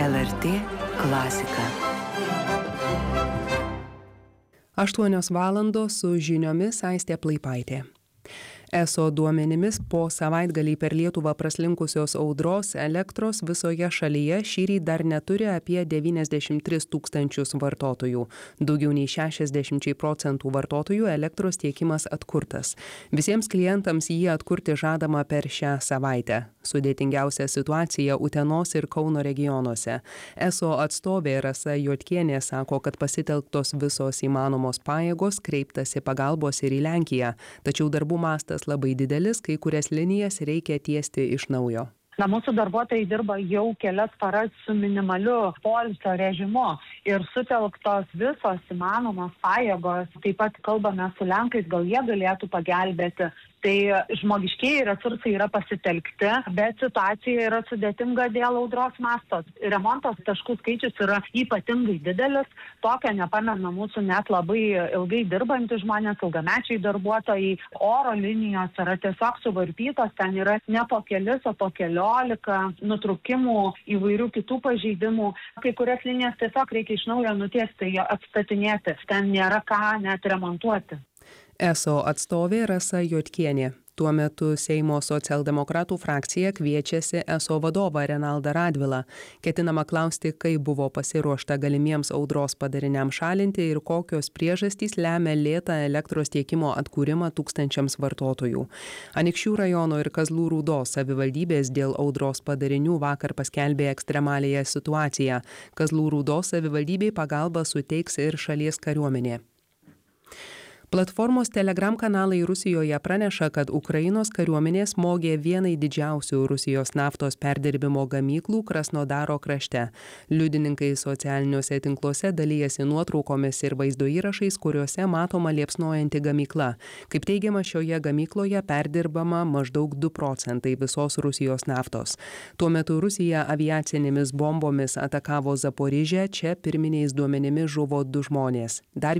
LRT klasika. 8 valandos su žiniomis Aistė Plaipaitė. ESO duomenimis po savaitgalį per Lietuvą praslinkusios audros elektros visoje šalyje šįryt dar neturi apie 93 000 vartotojų. Daugiau nei 60% vartotojų elektros tiekimas atkurtas. Visiems klientams jį atkurti žadama per šią savaitę. Sudėtingiausia situacija Utenos ir Kauno regionuose. ESO atstovė Rasa Juodkienė sako, kad pasitelktos visos įmanomos pajėgos, kreiptasi pagalbos ir į Lenkiją. Tačiau darbų mastas labai didelis, kai kurias linijas reikia tiesti iš naujo. Mūsų darbuotojai dirba jau kelias paras su minimaliu poilsio režimu ir sutelktos visos įmanomos pajėgos. Taip pat kalbame su Lenkais, gal jie galėtų pagelbėti. Tai žmogiškieji resursai yra pasitelkti, bet situacija yra sudėtinga dėl audros masto. Remontos taškų skaičius yra ypatingai didelis, tokio nepamena mūsų net labai ilgai dirbantys žmonės, ilgamečiai darbuotojai. Oro linijos yra tiesiog suvarpytos, ten yra ne po kelis, o po 14 nutrūkimų, įvairių kitų pažeidimų. Kai kurias linijas tiesiog reikia iš naujo nutiesti, atstatinėti, ten nėra ką net remontuoti. ESO atstovė Rasa Juodkienė. Tuo metu Seimo socialdemokratų frakcija kviečiasi ESO vadovą Renaldą Radvilą. Ketinama klausti, kaip buvo pasiruošta galimiems audros padariniams šalinti ir kokios priežastys lemia lėtą elektros tiekimo atkūrimą tūkstančiams vartotojų. Anykščių rajono ir Kazlų Rūdos savivaldybės dėl audros padarinių vakar paskelbė ekstremalėją situaciją. Kazlų Rūdos savivaldybei pagalbą suteiks ir šalies kariuomenė. Platformos Telegram kanalai Rusijoje praneša, kad Ukrainos kariuomenė smogė vienai didžiausių Rusijos naftos perdirbimo gamyklų Krasnodaro krašte. Liudininkai socialiniuose tinkluose dalijasi nuotraukomis ir vaizdo įrašais, kuriuose matoma liepsnojanti gamykla. Kaip teigiama, šioje gamykloje perdirbama maždaug 2% visos Rusijos naftos. Tuo metu Rusija aviacinėmis bombomis atakavo Zaporižę, čia pirminiais duomenimis žuvo 2 žmonės. Dar